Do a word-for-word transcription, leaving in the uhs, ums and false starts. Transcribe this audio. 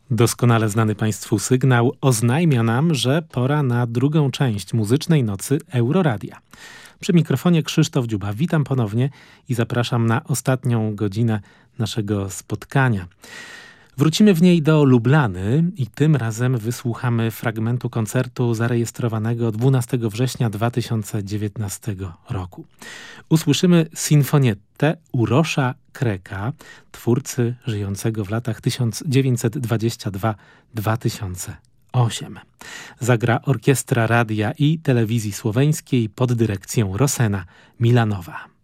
Doskonale znany Państwu sygnał oznajmia nam, że pora na drugą część muzycznej nocy Euroradia. Przy mikrofonie Krzysztof Dziuba. Witam ponownie i zapraszam na ostatnią godzinę naszego spotkania. Wrócimy w niej do Lublany i tym razem wysłuchamy fragmentu koncertu zarejestrowanego dwunastego września dwa tysiące dziewiętnastego roku. Usłyszymy sinfonietę Urosza Kreka, twórcy żyjącego w latach tysiąc dziewięćset dwudziestego drugiego do dwa tysiące ósmego. Zagra Orkiestra Radia i Telewizji Słoweńskiej pod dyrekcją Rosena Milanowa.